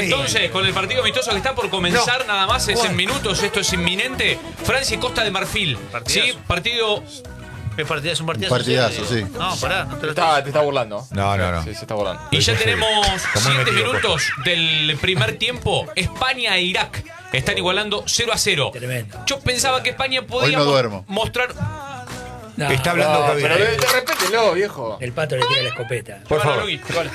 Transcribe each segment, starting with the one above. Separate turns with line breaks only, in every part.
entonces, con el partido amistoso que está por comenzar, nada más es en minutos, esto es inminente. Francia y Costa de Marfil. ¿Sí? Partido.
¿Es un partidazo?
Partidazo, sí.
No, pará, no te lo
Te está burlando.
No.
Sí, se está burlando.
Y ya tenemos
Está muy
7
metido,
minutos del primer tiempo. España e Irak están igualando 0-0.
Tremendo.
Yo pensaba que España podía
Hoy no duermo.
mostrar.
No,
Está hablando
No,
Javier.
pero respételo, viejo.
el pato le tira la escopeta.
Por
Bueno,
favor.
Luis, vale.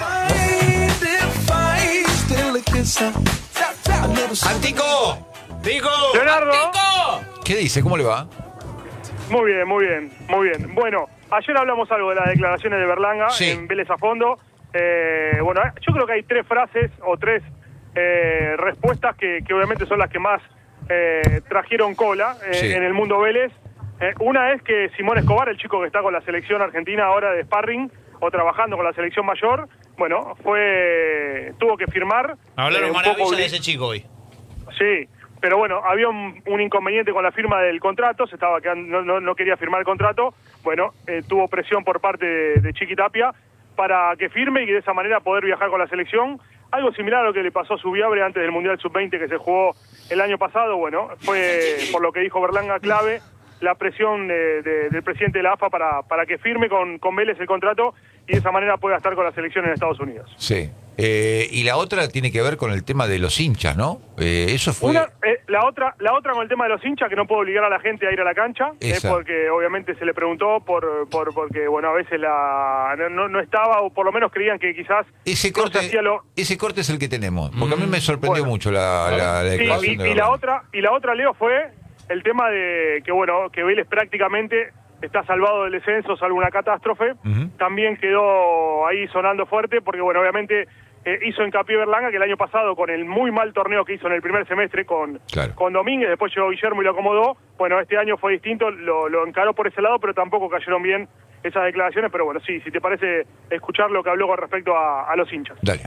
¡Antico! ¡Tico!
Leonardo.
¡Tico!
¿Qué dice? ¿Cómo le va?
Muy bien, muy bien, muy bien. Bueno, ayer hablamos algo de las declaraciones de Berlanga
Sí.
en Vélez a fondo. Bueno, yo creo que hay 3 frases o 3 respuestas que obviamente son las que más trajeron cola
Sí.
en el mundo Vélez. Una es que Simón Escobar, el chico que está con la selección argentina ahora de sparring o trabajando con la selección mayor, bueno, tuvo que firmar.
Hablaron
un
maravillas
poco
de ese chico hoy.
Sí, pero bueno, había un inconveniente con la firma del contrato, se estaba quedando, no quería firmar el contrato, bueno, tuvo presión por parte de Chiqui Tapia para que firme y de esa manera poder viajar con la selección. Algo similar a lo que le pasó a Subiabre antes del Mundial Sub-20 que se jugó el año pasado, bueno, fue por lo que dijo Berlanga clave la presión del presidente de la AFA para que firme con Vélez el contrato y de esa manera pueda estar con la selección en Estados Unidos.
Sí. Y la otra tiene que ver con el tema de los hinchas, ¿no? Eso fue...
La otra con el tema de los hinchas, que no puedo obligar a la gente a ir a la cancha,
Esa.
porque obviamente se le preguntó porque bueno, a veces no estaba, o por lo menos creían que quizás
Ese
no se hacía
ese corte es el que tenemos. Porque a mí me sorprendió
Bueno.
mucho la
Sí,
declaración de
y la
Berlanga.
otra, Leo, fue el tema de que bueno, que Vélez prácticamente está salvado del descenso, salvo una catástrofe.
Ujú.
También quedó ahí sonando fuerte, porque bueno, obviamente hizo hincapié Berlanga que el año pasado, con el muy mal torneo que hizo en el primer semestre con Domínguez, después llegó Guillermo y lo acomodó. Bueno, este año fue distinto, lo encaró por ese lado, pero tampoco cayeron bien esas declaraciones. Pero bueno, sí, si te parece escuchar lo que habló con respecto a los hinchas.
Dale.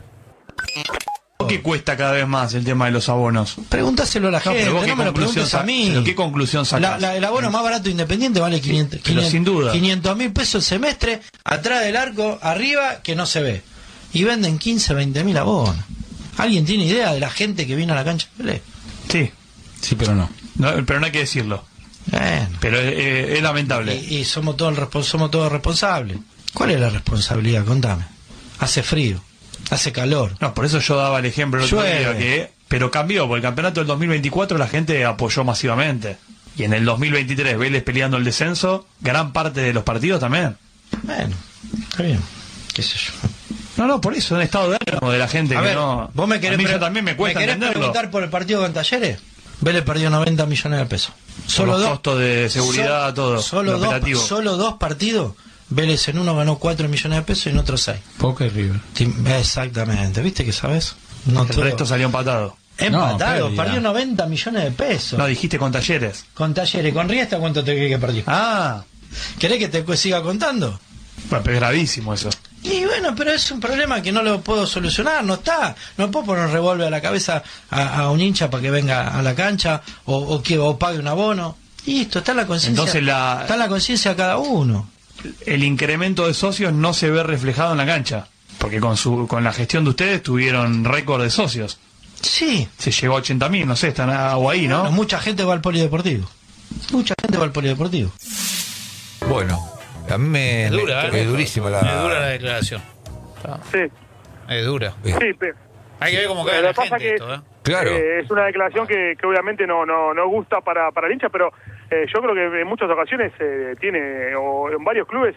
¿Qué cuesta cada vez más el tema de los abonos?
Pregúntaselo a la gente,
pero vos
no me lo preguntes a mí.
¿Pero qué conclusión sacás?
El abono más barato independiente vale 500,
Pero sin duda.
500.000 pesos el semestre, atrás del arco, arriba, que no se ve. Y venden 15, 20.000 abonos. ¿Alguien tiene idea de la gente que vino a la cancha de Vélez?
Sí, pero no. Pero no hay que decirlo.
Bueno.
Pero es lamentable.
Y somos todos responsables. ¿Cuál es la responsabilidad? Contame. Hace frío, hace calor.
No, por eso yo daba el ejemplo el otro día
Llueve.
pero cambió, porque el campeonato del 2024 la gente apoyó masivamente. Y en el 2023, Vélez peleando el descenso, gran parte de los partidos también.
Bueno, está bien. ¿Qué sé yo?
No, por eso, en estado de ánimo de la gente
A
que
ver,
no...
¿vos me querés,
a mí ya también me cuesta
querés
entenderlo.
preguntar por el partido con Talleres? Vélez perdió 90 millones de pesos.
Solo los costos de seguridad, todo.
Solo
lo operativo.
solo 2 partidos. Vélez en uno ganó 4 millones de pesos y en otro 6.
Boca y River.
Exactamente, ¿viste que sabes? No
El
todo.
resto salió empatado.
Empatado,
pérdida.
perdió 90 millones de pesos.
No, dijiste con Talleres.
Con Talleres, con Riestra, ¿cuánto te crees que perdió?
Ah,
¿Querés que te siga contando?
bueno, pero es gravísimo eso.
Y bueno, pero es un problema que no lo puedo solucionar, no está. No puedo poner un revólver a la cabeza a un hincha para que venga a la cancha o pague un abono. Listo, está en la conciencia.
Entonces
está en la conciencia de cada uno.
El incremento de socios no se ve reflejado en la cancha. Porque con la gestión de ustedes tuvieron récord de socios.
Sí.
Se llegó a 80.000, no sé, están algo ahí, ¿no?
Bueno, mucha gente va al polideportivo. Mucha gente va al polideportivo.
Bueno, a mí me...
Es dura,
es durísima
Es dura la declaración.
Sí,
Es dura.
sí, pero
Hay que ver cómo cae
Lo
la
que pasa
gente
que-
esto, ¿eh?
Claro.
es una declaración que obviamente no gusta para el hincha, pero yo creo que en muchas ocasiones o en varios clubes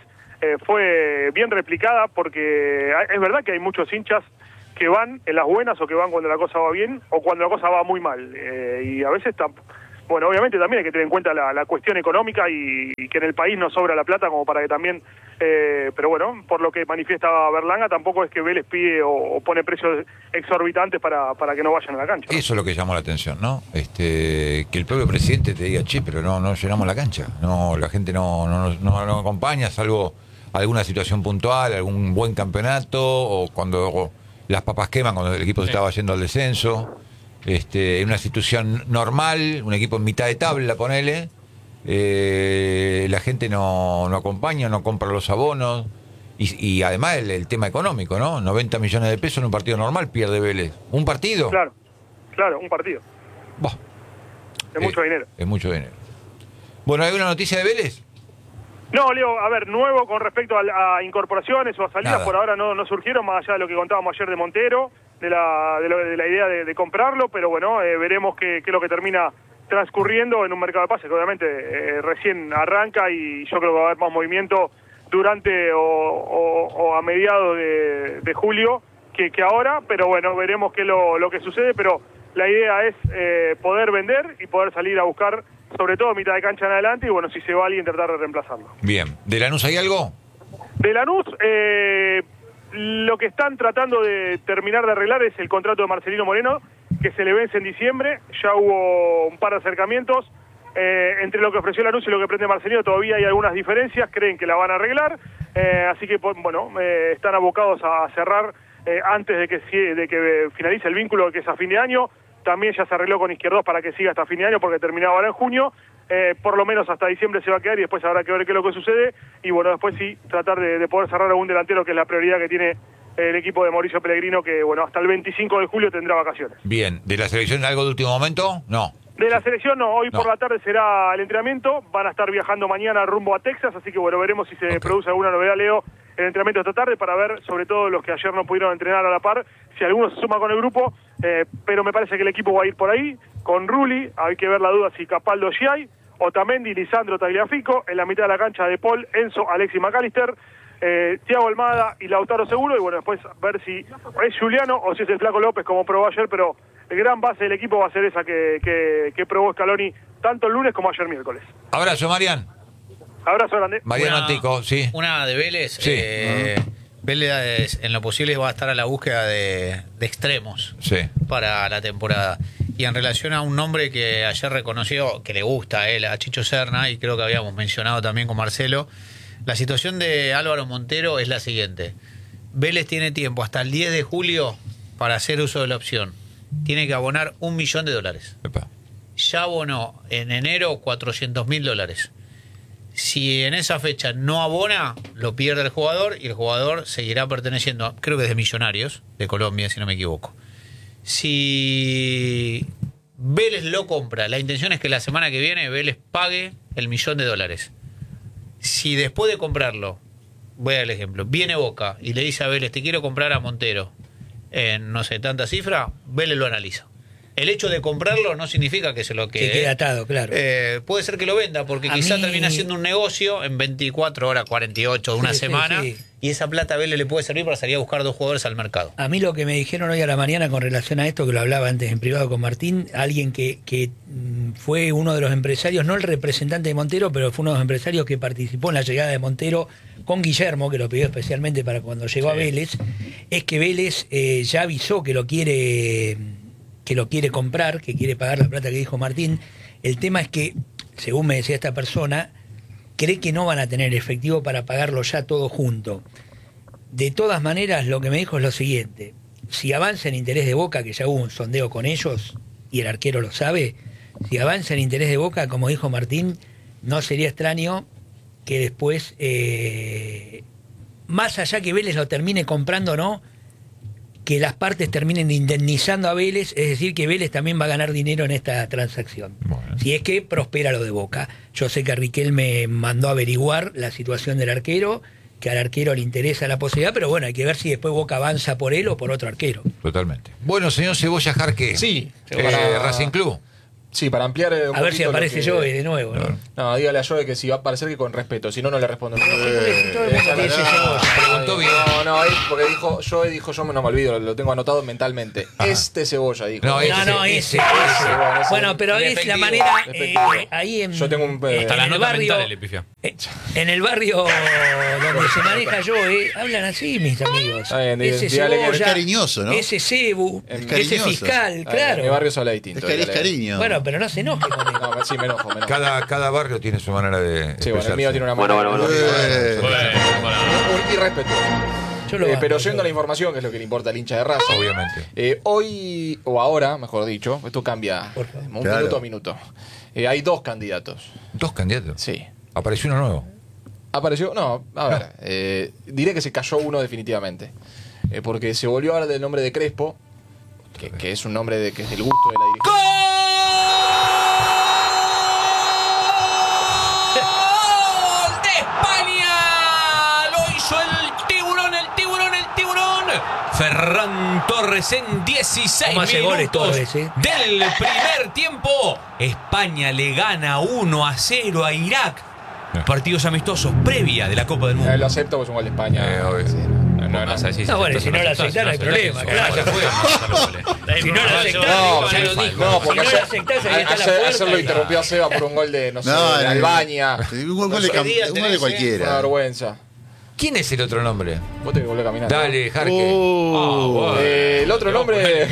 fue bien replicada, porque es verdad que hay muchos hinchas que van en las buenas o que van cuando la cosa va bien o cuando la cosa va muy mal. Y a veces, bueno, obviamente también hay que tener en cuenta la cuestión económica y que en el país no sobra la plata como para que también... pero bueno, por lo que manifiesta Berlanga, tampoco es que Vélez pide o pone precios exorbitantes para que no vayan a la cancha, ¿no?
Eso es lo que llamó la atención, ¿no? Que el propio presidente te diga, che, pero no llenamos la cancha. No, la gente no acompaña, salvo alguna situación puntual, algún buen campeonato, o cuando las papas queman, cuando el equipo se estaba yendo al descenso. En una situación normal, un equipo en mitad de tabla, ponele, la gente no acompaña, no compra los abonos. Y además el tema económico, ¿no? 90 millones de pesos en un partido normal pierde Vélez. ¿Un partido?
Claro, un partido.
Bah.
Es mucho dinero.
Es mucho dinero. Bueno, ¿hay una noticia de Vélez?
No, Leo, a ver, nuevo con respecto a incorporaciones o a salidas,
Nada.
por ahora no surgieron, más allá de lo que contábamos ayer de Montero, de la idea de comprarlo, pero bueno, veremos qué es lo que termina transcurriendo en un mercado de pases, que obviamente recién arranca y yo creo que va a haber más movimiento durante o a mediados de julio que ahora, pero bueno, veremos qué es lo que sucede, pero la idea es poder vender y poder salir a buscar, sobre todo mitad de cancha en adelante, y bueno, si se va alguien, tratar de reemplazarlo.
Bien. ¿De Lanús hay algo?
De Lanús, lo que están tratando de terminar de arreglar es el contrato de Marcelino Moreno, que se le vence en diciembre. Ya hubo un par de acercamientos. Entre lo que ofreció Lanús y lo que pretende Marcelino todavía hay algunas diferencias, creen que la van a arreglar, así que bueno, están abocados a cerrar antes de que finalice el vínculo, que es a fin de año. También ya se arregló con Izquierdos para que siga hasta fin de año, porque terminaba ahora en junio. Por lo menos hasta diciembre se va a quedar y después habrá que ver qué es lo que sucede. Y bueno, después sí, tratar de poder cerrar a un delantero, que es la prioridad que tiene el equipo de Mauricio Pellegrino, que bueno, hasta el 25 de julio tendrá vacaciones.
Bien. ¿De la selección algo de último momento? No.
De la selección no, hoy
No.
por la tarde será el entrenamiento, van a estar viajando mañana rumbo a Texas, así que bueno, veremos si se produce alguna novedad, Leo, en el entrenamiento esta tarde, para ver, sobre todo los que ayer no pudieron entrenar a la par, si alguno se suma con el grupo, pero me parece que el equipo va a ir por ahí, con Rulli, hay que ver la duda si Capaldo Giai, Otamendi, Lisandro Tagliafico, en la mitad de la cancha de Paul, Enzo, Alexis McAllister, Thiago Almada y Lautaro Seguro, y bueno, después ver si es Juliano o si es el Flaco López, como probó ayer, pero el gran base del equipo va a ser esa que probó Scaloni tanto el lunes como ayer miércoles.
Abrazo, Marian.
Abrazo grande.
Mariano Antico, sí.
Una de Vélez.
Sí.
Vélez en lo posible va a estar a la búsqueda de extremos
Sí.
para la temporada. Y en relación a un nombre que ayer reconoció, que le gusta a él, a Chicho Serna, y creo que habíamos mencionado también con Marcelo, la situación de Álvaro Montero es la siguiente. Vélez tiene tiempo hasta el 10 de julio para hacer uso de la opción. Tiene que abonar $1 millón.
Epa.
Ya abonó en enero $400.000. Si en esa fecha no abona, lo pierde el jugador y el jugador seguirá perteneciendo, creo que es de Millonarios, de Colombia, si no me equivoco. Si Vélez lo compra, la intención es que la semana que viene Vélez pague el $1 millón. Si después de comprarlo, voy a dar el ejemplo, viene Boca y le dice a Vélez, te quiero comprar a Montero en no sé, tanta cifra, Vélez lo analiza. El hecho de comprarlo no significa que se lo quede.
Que quede atado, claro.
Puede ser que lo venda, porque
A
quizá
mí-
termina siendo un negocio en 24 horas, 48, una
Sí, sí,
semana,
sí.
y esa plata a Vélez le puede servir para salir a buscar 2 jugadores al mercado.
A mí lo que me dijeron hoy a la mañana con relación a esto, que lo hablaba antes en privado con Martín, alguien que fue uno de los empresarios, no el representante de Montero, pero fue uno de los empresarios que participó en la llegada de Montero con Guillermo, que lo pidió especialmente para cuando llegó a Vélez, es que Vélez ya avisó que lo quiere comprar, que quiere pagar la plata que dijo Martín. El tema es que, según me decía esta persona, cree que no van a tener efectivo para pagarlo ya todo junto. De todas maneras, lo que me dijo es lo siguiente: si avanza en interés de Boca, que ya hubo un sondeo con ellos y el arquero lo sabe, si avanza en interés de Boca, como dijo Martín, no sería extraño que después, más allá que Vélez lo termine comprando o no, que las partes terminen indemnizando a Vélez, es decir, que Vélez también va a ganar dinero en esta transacción.
Bueno.
Si es que prospera lo de Boca. Yo sé que Riquelme mandó a averiguar la situación del arquero, que al arquero le interesa la posibilidad, pero bueno, hay que ver si después Boca avanza por él o por otro arquero.
Totalmente. Bueno, señor Cebolla Jarque.
Sí.
Racing Club.
Sí, para ampliar un
A ver si
poquito lo
aparece
que-
Joey de nuevo, ¿no?
No, dígale a Joey que si va a aparecer que con respeto, si no, no le respondo.
Todo el mundo dice Cebolla.
Preguntó bien.
No, ahí porque Joey dijo, yo no me olvido, lo tengo anotado mentalmente. Este Cebolla, dijo.
No,
No,
ese.
ese.
Bueno, ese.
Bueno, pero es la
Despectivo,
manera
despectivo.
ahí en,
Yo tengo un-
Hasta las
en el
notas
barrio,
mentales le pifia.
en el barrio donde se maneja yo, hablan así mis amigos.
Está bien,
Ese
dígale que
Cebolla,
es cariñoso, ¿no?
ese Cebu,
Es
ese
cariñoso.
fiscal,
En mi
claro.
barrio se habla distinto.
Es
dígale.
cariño.
Bueno, pero no se enoje con él.
No, sí, me enojo.
Cada barrio tiene su manera de.
Sí, bueno, el
expresarse.
mío tiene una manera. Y respetuoso.
Yo lo banco,
Pero
yo.
yendo a la información, que es lo que le importa al hincha de Racing.
Obviamente.
Hoy, o ahora, mejor dicho, esto cambia
Por favor.
un
Claro.
minuto a minuto. Hay 2 candidatos.
2 candidatos.
Sí.
Apareció uno nuevo.
Apareció, no, a ver, diré que se cayó uno definitivamente. Porque se volvió a hablar del nombre de Crespo, que es un nombre que es del gusto de la dirigencia.
¡Gol de España! Lo hizo el tiburón, el tiburón, el tiburón. Ferran Torres en 16 minutos
Torres,
del primer tiempo. España le gana 1-0 a Irak. Partidos amistosos previa de la Copa del Mundo.
Lo acepto porque es un gol de España.
Obvio.
Sí,
No, bueno, si no lo aceptás no hay problema, claro. Si no lo aceptás,
porque
si no lo aceptás, ahí está la puerta.
ayer lo interrumpió a Seba por un gol de, no sé, de Albania.
Un gol de cualquiera.
Una vergüenza.
¿Quién es el otro nombre?
Vos tenés que volver caminando.
Dale, Jarque.
El otro nombre.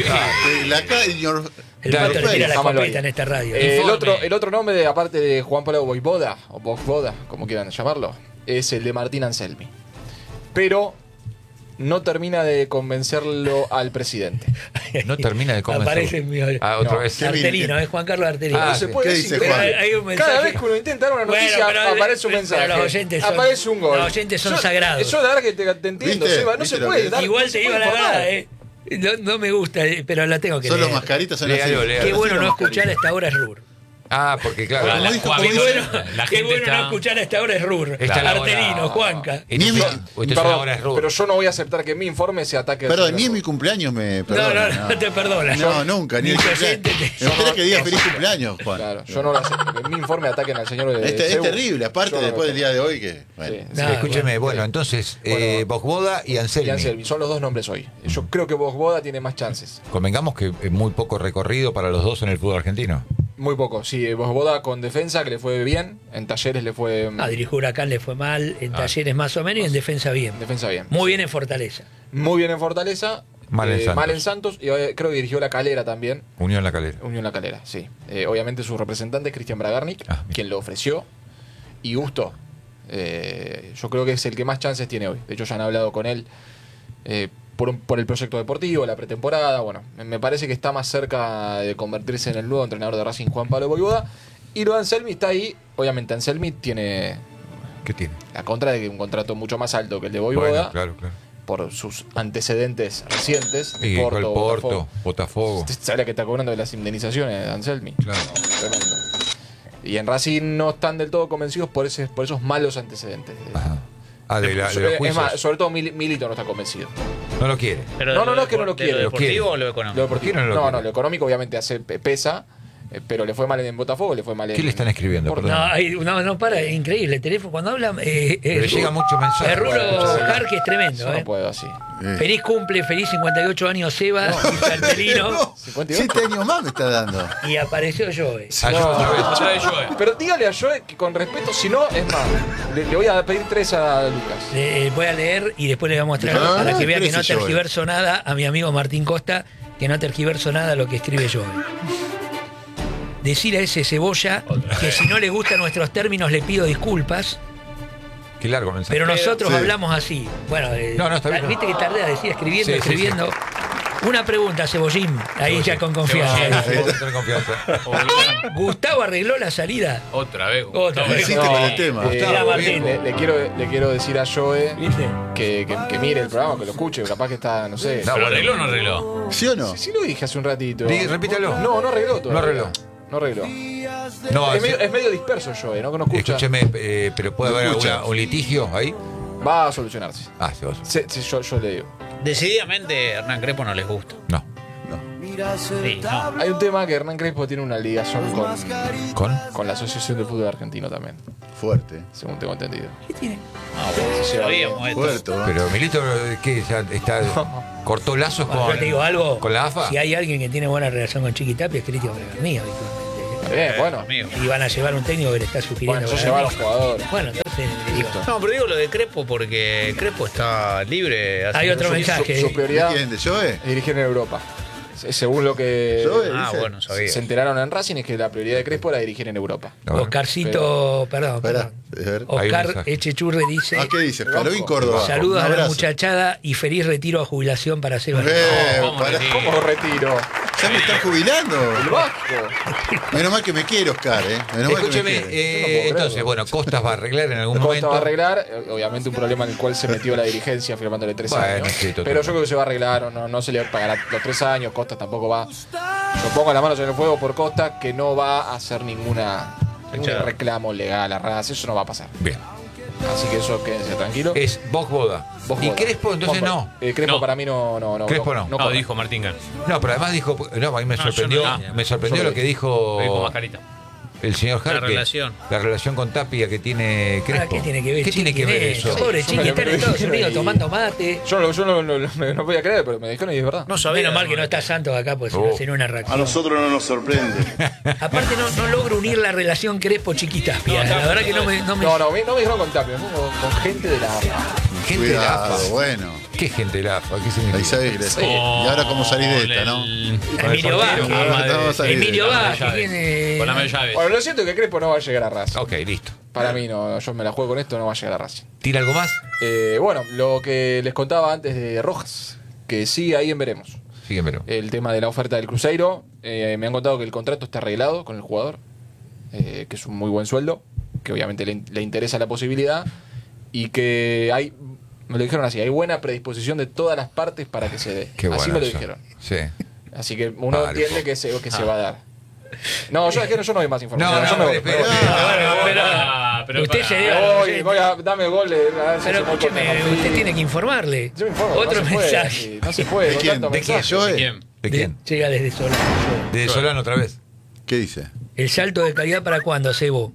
El pato le tira la escopeta en esta radio.
El otro nombre, aparte de Juan Pablo Voivoda, o Voivoda, como quieran llamarlo, es el de Martín Anselmi. Pero no termina de convencerlo al presidente.
No termina de convencerlo.
Aparece en mi...
Otra vez.
Artelino, es Juan Carlos Artelino.
No se puede
¿Qué
decir.
dice Juan?
Hay un mensaje.
Cada vez que uno intenta dar una noticia, aparece un mensaje.
Pero los oyentes son,
aparece un gol.
Los oyentes son sagrados.
Yo la verdad que te entiendo,
¿Viste?
Seba. No se puede dar.
Igual te digo la verdad, no me gusta, pero la tengo que
Son
leer.
los mascaritas, son
Léalo,
así.
léalo.
Qué bueno
Son
no
los
escuchar a esta hora es RUR.
Porque claro.
La-
dijo,
Juan,
como
Qué
dijo-
bueno,
la
qué
gente
bueno
está-
no escuchar a esta hora es RUR.
Está la hora-
Artelino, Juanca.
Esto es una
Perdón,
hora de error.
pero yo no voy a aceptar que en mi informe se ataque.
Perdón, ni en mi cumpleaños me
No,
perdona.
no te perdonas.
No, nunca, ni
Ni
el
tu
cumpleaños.
oyente te-
Me gustaría que diga feliz cumpleaños, Juan.
Claro, yo no lo acepto. Que en mi informe ataquen al señor de
Es
Seúl.
terrible, aparte
Yo no
después
lo
del día de hoy que... Bueno.
Sí.
Nah,
Escúcheme, bueno, entonces,
Bueno.
Voivoda y
Y
Anselmi.
Anselmi, son los dos nombres hoy. Yo creo que Voivoda tiene más chances.
Convengamos que muy poco recorrido para los dos en el fútbol argentino.
Muy poco, sí. Voivoda con defensa, que le fue bien. En Talleres le fue.
Dirigió Huracán, le fue mal. En Talleres más o menos y en defensa bien.
Defensa bien.
Muy bien en Fortaleza.
Muy bien en Fortaleza.
Mal en Santos.
Mal en Santos. Y creo que dirigió La Calera también.
Unión La Calera.
Unión La Calera, sí. Obviamente su representante es Cristian Bragarnik,
Ah, bien.
quien lo ofreció. Y Gusto. Yo creo que es el que más chances tiene hoy. De hecho, ya han hablado con él por el proyecto deportivo, la pretemporada. Bueno, me parece que está más cerca de convertirse en el nuevo entrenador de Racing, Juan Pablo Voivoda. Y lo de Anselmi está ahí. Obviamente, Anselmi tiene
¿Qué tiene?
la contra de que un contrato mucho más alto que el de Voivoda.
Bueno, claro.
Por sus antecedentes recientes.
Y
Porto,
el Porto, Botafogo.
¿Usted sabe la que está cobrando de las indemnizaciones, Anselmi?
Claro.
Tremendo. Y en Racing no están del todo convencidos por esos malos antecedentes.
Ajá. De los
Es
juicios.
más, sobre todo Milito no está convencido.
No lo quiere.
Pero
No,
de
es que no lo quiere.
¿Lo
Lo
deportivo
quiere.
o lo económico?
Lo deportivo.
¿Por qué no lo
No,
quiere?
lo económico obviamente pesa, pero le fue mal en Botafogo, le fue mal en...
¿Qué le están escribiendo?
Porto.
Perdón.
No, para, es increíble. El teléfono, cuando habla.
Pero llega mucho mensaje.
El Rulo Jarque es tremendo.
Yo no puedo así.
Feliz cumple, feliz 58 años, Seba, dice Artelino.
52.
7 años más me está dando.
Y apareció Joe.
Otra vez Joe.
Pero dígale a Joe que con respeto, si no, es más, le voy a pedir 3 a Lucas.
Voy a leer y después le voy a mostrar
No,
para que vea que no
exprese, Joe.
tergiverso nada a mi amigo Martín Costa, que no tergiverso nada lo que escribe Joe. Decir a ese cebolla que si no le gustan nuestros términos le pido disculpas,
Qué largo mensaje.
pero nosotros
Sí.
hablamos así. Bueno,
No, está bien.
viste que tardé a decir escribiendo,
Sí, sí,
escribiendo. Una pregunta, Cebollín, ahí ya con confianza.
Tener confianza.
¿Gustavo arregló la salida?
Otra vez.
Otra vez.
Insiste con el tema.
Mira, Martín.
Le quiero decir a Joe
¿Viste?
que mire el programa, que lo escuche, capaz que está, no sé.
No,
¿Pero arregló o no arregló?
¿Sí o no?
Sí lo dije hace un ratito.
Repítelo.
No arregló todavía.
No arregló.
No arregló.
No,
Es medio disperso Joe, ¿no? Que no escucha.
escúcheme, pero puede
No
haber
escucha.
un litigio ahí.
Va a solucionarse.
Se va a hacer.
Yo le digo.
Decididamente Hernán Crespo no les gusta.
No.
Sí, no.
Hay un tema que Hernán Crespo tiene una ligación
¿Con?
la Asociación del Fútbol Argentino también,
Fuerte.
según tengo entendido.
¿Qué tiene?
Se lleva bien.
Sabíamos esto.
Fuerte. ¿no?
Pero Milito, ¿qué? Ya está, cortó lazos
Bueno,
con,
yo te digo algo.
con la AFA.
Si hay alguien que tiene buena relación con Chiqui Tapia es Cristian Bragarni habitualmente.
Bien, bueno.
Amigo.
Y van a llevar un técnico que le está sugiriendo.
Bueno, yo llevar a los
Bragarni.
jugadores.
Bueno, entonces digo,
No, pero digo lo de Crespo porque Crespo está libre.
hay otro
Su
mensaje.
su prioridad
¿Quién? ¿De Joe?
es dirigir en Europa. Según lo que
Joe,
Ah,
dice.
bueno, sabía.
se enteraron en Racing, es que la prioridad de Crespo era dirigir en Europa.
A ver.
Oscarcito, perdón.
Esperá, a ver.
Hay un
Oscar
mensaje.
Echechurre dice:
¿qué dice? Halloween Córdoba.
saludos
Un
a la
abrazo.
muchachada y feliz retiro a jubilación para Seba.
Pará.
¿Cómo retiro?
Ya me están jubilando.
El Vasco.
Menos mal que me quiere, Oscar, Menos mal que me
Escúcheme,
quiere.
entonces, bueno, Costas va a arreglar en algún
Costa
momento.
va a arreglar, obviamente un problema en el cual se metió la dirigencia firmándole 3
Bueno,
años.
sí, totalmente.
Pero yo creo que se va a arreglar, no se le pagará los 3 años, Costa tampoco va. Yo pongo las manos en el fuego por Costa, que no va a hacer ningún reclamo legal a Raz, eso no va a pasar.
Bien.
Así que eso quédense tranquilo.
Es Boda. Y Crespo, entonces no.
Crespo
No.
para mí no.
Crespo no.
No,
corre.
dijo Martín Gan.
No, pero además dijo. No, a mí me
No,
sorprendió.
yo no.
Me sorprendió
Yo
lo que dijo.
Lo dijo Mascarita.
El señor
La
Jarque.
relación.
La relación con Tapia que tiene Crespo.
¿Qué tiene que ver?
¿Qué tiene que ver eso?
Pobre Chiqui, está en Estados Unidos
y-
tomando mate.
Yo no podía creer, pero me dijeron y es verdad.
No sabía.
Menos mal que no está Santos acá, pues si no sería una
A
reacción.
nosotros no nos sorprende.
Aparte no logro unir la relación Crespo-Chiquitapia. La verdad que no me...
No me dijeron con Tapia, me dijeron con gente de la AFA.
Gente de la AFA.
Cuidado, bueno.
¿Qué gente de la AFA? ¿Qué
Ahí
significa?
sabés que le- Y ahora cómo salís de esta, ¿no?
Emilio Vázquez.
Vamos a salir de
Emilio
esta.
Vázquez. tiene-
Con la media llave.
Bueno, lo siento que Crespo no va a llegar a Racing.
Ok, listo.
Para mí no, yo me la juego con esto, no va a llegar a Racing.
¿Tira algo más?
Bueno, lo que les contaba antes de Rojas, que sí, ahí en veremos.
Síguemelo.
El tema de la oferta del Cruzeiro, me han contado que el contrato está arreglado con el jugador, que es un muy buen sueldo, que obviamente le interesa la posibilidad, y que hay, me lo dijeron así, hay buena predisposición de todas las partes para que se dé.
Qué
Así
bueno
me lo
eso.
dijeron.
Sí.
Así que uno
Vale,
entiende
po.
que se va a dar. No, yo no doy más información.
No,
yo
no,
me voy.
espera,
Me voy.
Pero
Usted
pará.
se
Me
debe...
voy, dame gol.
Pero escúcheme, usted tiene que informarle.
Yo me informo,
Otro
no se puede
mensaje.
así, no se puede.
¿De
con
quién?
tanto
¿De quién?
mensaje.
¿Yo?
¿Quién?
¿De quién?
Llega desde Solano.
De Solano otra vez.
¿Qué dice?
¿El salto de calidad para cuándo, Sebo?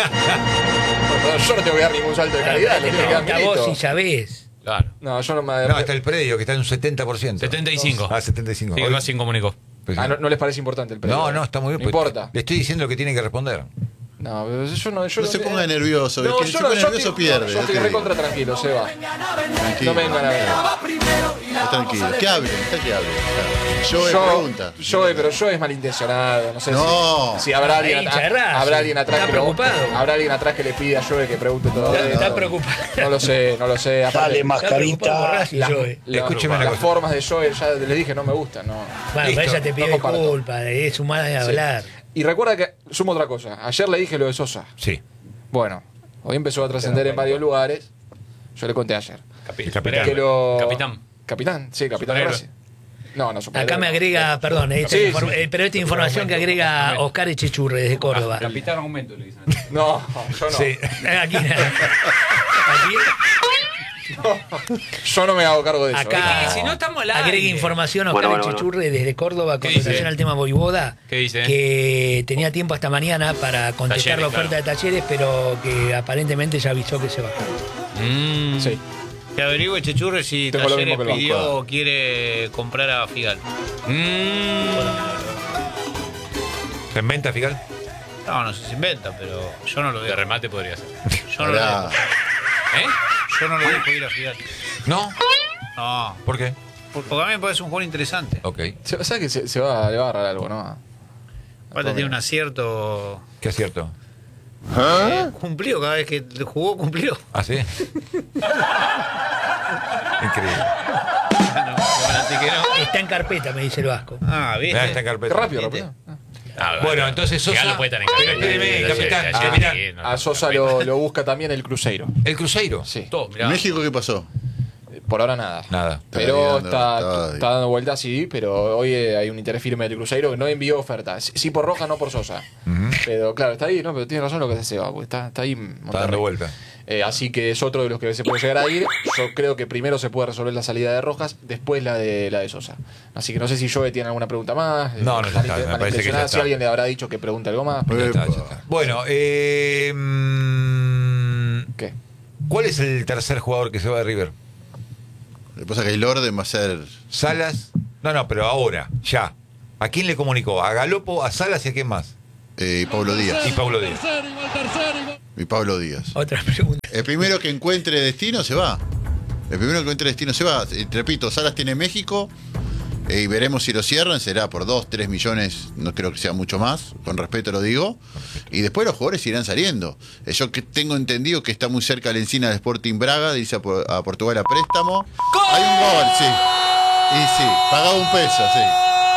Yo no te voy a dar ningún salto de calidad.
Te
le tiene que dar
pregunta vos
mérito.
si sabés.
Claro.
No, yo no me.
No, está el predio que está en un 70%.
75.
Ah, 75.
Sí, que Racing comunicó.
Pues,
No les parece importante el precio.
no, está muy bien.
No
pues,
importa.
Le estoy diciendo lo que tiene que responder.
No, pero yo no.
No se ponga nervioso. El
No,
que
yo
se
no,
pone
yo
nervioso
estoy,
pierde.
yo estoy
te
recontra
digo.
tranquilo, Seba.
Tranquilo.
No me vengan a ver.
Está tranquilo. Que hablen, está que hablen. Yo pregunta.
Pero yo es malintencionado. No sé
No.
si habrá alguien,
hincha de Racing.
habrá alguien atrás
Está
que
preocupado.
habrá alguien atrás que le pide a Joe que pregunte todo esto.
Está preocupado.
No lo sé. Aparte,
Está preocupado por Racing, Joe.
Escúcheme una
las
cosa.
formas de Joe, ya les dije, no me gustan. No.
Bueno,
Listo.
pero ella te pide
No comparto.
disculpas, es su manera de hablar.
Y recuerda que, sumo otra cosa, ayer le dije lo de Sosa.
Sí.
Bueno, hoy empezó a trascender en varios lugares. Yo le conté ayer.
Capitán.
Que lo...
Capitán.
Capitán, sí, capitán de
Superhéroe.
Racing. No,
Acá me agrega, perdón,
Sí,
pero esta información que agrega Oscar Echechurre desde Córdoba.
Capitán aumento, le dicen.
No, yo no.
Sí.
Aquí,
Yo no me hago cargo de eso.
acá
Si no estamos al aire.
agrega información Oscar Echechurre desde Córdoba con
¿Qué dice?
relación al tema Voivoda.
¿Qué dice?
Que tenía tiempo hasta mañana para contestar
Talleres,
la oferta
claro.
de Talleres, pero que aparentemente ya avisó que se va.
Sí.
Que averigüe Chechurre si
Tengo lo
Talleres
mismo que el
pidió
banco.
o quiere comprar a Figal.
¿Se inventa, Figal?
No sé si se inventa, pero yo no lo
De
dejo.
remate podría ser.
Yo no lo
Pará.
dejo.
¿Eh?
Yo no lo dejo ir a Figal.
¿No?
No,
¿Por qué?
porque a mí me parece un jugador interesante.
Ok.
¿Sabes que le va a agarrar algo, no?
Aparte tiene un acierto.
¿Qué acierto?
Cumplió cada vez que jugó, cumplió.
¿Ah, sí? Increíble.
Así que no.
Está en carpeta, me dice el Vasco.
Ah,
Mirá, está
¿viste?
en
Qué
carpeta.
rápido,
¿Viste?
rápido.
Bueno, entonces Sosa-
Figal no puede estar en
Pero
carpeta.
espéreme, capitán,
Talleres,
capitán.
sí, no,
A Sosa lo busca también el Cruzeiro.
¿El Cruzeiro?
Sí.
Todo, mirá.
¿En México qué pasó?
Por ahora nada.
Nada.
Pero
Está
está dando vueltas, sí, pero hoy hay un interés firme del Cruzeiro que no envió oferta. Sí por Roja, no por Sosa. Pero claro, está ahí, ¿no? Pero tiene razón lo que se Seba, porque está ahí Monterrey.
Está dando vuelta.
Así que es otro de los que se puede llegar a ir. Yo creo que primero se puede resolver la salida de Rojas, después la de Sosa. Así que no sé si Joe tiene alguna pregunta más.
No, ya está, me
malintencionada,
parece que ya
si
está.
alguien le habrá dicho que pregunte algo más.
Ya está, ya
Epa.
está. Bueno,
¿Qué?
¿cuál es el tercer jugador que se va de River?
Lo que pasa es que el orden va a ser.
¿Salas? No, pero ahora, ya. ¿A quién le comunicó? ¿A Galopo, a Salas y a quién más?
Pablo Díaz.
Y Pablo Díaz.
Y Pablo Díaz.
Otra pregunta.
El primero que encuentre destino se va. El primero que encuentre destino se va. Repito, Salas tiene México. Y veremos si lo cierran. Será por 2, 3 millones. No creo que sea mucho más. Con respeto lo digo. Y después los jugadores irán saliendo. Yo que tengo entendido que está muy cerca la encina del Sporting Braga. Dice a Portugal a préstamo. Hay un gol, sí. Y sí, pagaba un peso, sí.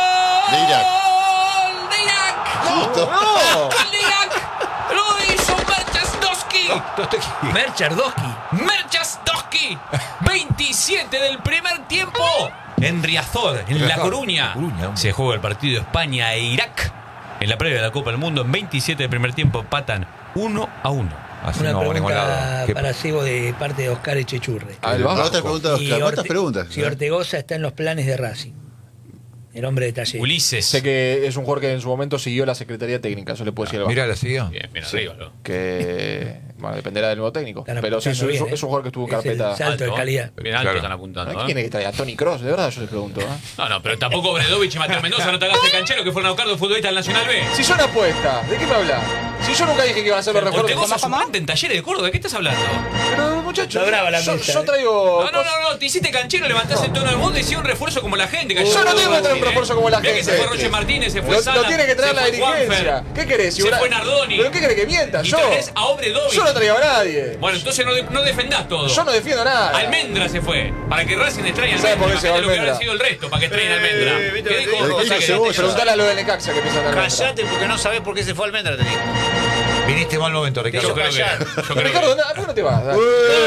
De Irak.
¡Gol de Irak!
Justo.
¡Gol de Irak! ¡Lo hizo Merchasdowski! Merchasdowski, 27 del primer tiempo. En Riazor, en La Coruña, se juega el partido España e Irak. En la previa de la Copa del Mundo, en 27 del primer tiempo, empatan 1-1.
Así
Una
no vamos a ningún
pregunta
lado. ¿Qué-
para Sebo de parte de Oscar Echechurre.
A ver,
Otra pregunta,
Y
Oscar. ¿Cuántas
Orte-
preguntas?
Si Ortegoza está en los planes de Racing. El hombre de taller.
Ulises.
Sé que es un jugador que en su momento siguió la Secretaría Técnica, eso le puedo decir al Vasco.
Mirá, la siguió.
Bien, bien arriba, ¿no?
Que, bueno, dependerá del nuevo técnico.
Están
Pero sí,
apuntando bien,
es un jugador que estuvo en
Es el
carpeta.
salto de calidad.
Bien alto
Claro.
están apuntando.
¿Quién tiene que traer? ¿A Tony Cross? De verdad, yo les pregunto.
No, pero tampoco Bredovich y Mateo Mendoza no te hagas de canchero que fueron a buscar de futbolista del Nacional B.
Si son apuestas, ¿de qué me hablas? Si yo nunca dije que iban a ser los refuerzos.
Ortegoza suplente en Talleres de Córdoba, ¿de qué estás hablando?
Pero, muchachos,
Está brava la
yo,
mesa,
yo traigo.
No, te hiciste canchero, levantás el tono del mundo y hiciste un refuerzo como la gente.
Yo no tengo que traer un refuerzo como la
Mirá que
gente.
se fue Roger Martínez, se fue
Lo
Sala,
tiene que traer
se
la
fue
dirigencia.
Juanfer,
¿Qué querés?
se fue Nardoni.
¿Pero qué querés que mienta?
Y
Yo.
traes a Obredovich.
Yo no traigo a nadie.
Bueno, entonces no defendás todo.
Yo no defiendo nada.
Almendra se fue. Para que Racing extrañe
¿Sabe por qué se va
Imagínate lo que
Almendra?
habrá sido el resto para que extrañen Almendra.
¿viste
¿Qué
lo que
dijo
te dijo?
José
Cebolla?
que
Preguntale a lo de Necaxa que piensan de Almendra.
Callate porque no sabés por qué se fue Almendra, te digo.
Viniste mal momento, Ricardo.
Yo creo
callar.
que. Yo creo
Ricardo,
que
¿por qué no te vas? Dale.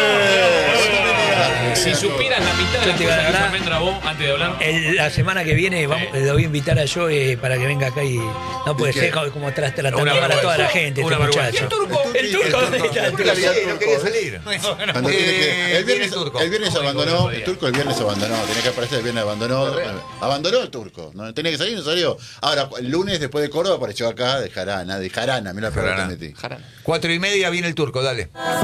si supieras la mitad de las
Yo te
cosas que hizo
ganará.
Almendra vos antes de hablar.
La semana que viene lo voy a invitar a Joe para que venga acá y no puede
¿Y qué?
ser como tratando
Una
para toda la
vergüenza.
gente
Una
este
vergüenza.
muchacho.
¿Y el turco?
El turco, ¿dónde está el turco?
No quería salir.
Cuando tiene que- el viernes,
turco.
el viernes abandonó, el turco el viernes abandonó, tenía que aparecer el viernes abandonó el turco, no tenía que salir, no salió. Ahora, el lunes después de Córdoba apareció acá de Jarana, mira la palabra que
Jarana.
metí.
4:30 viene el turco, dale.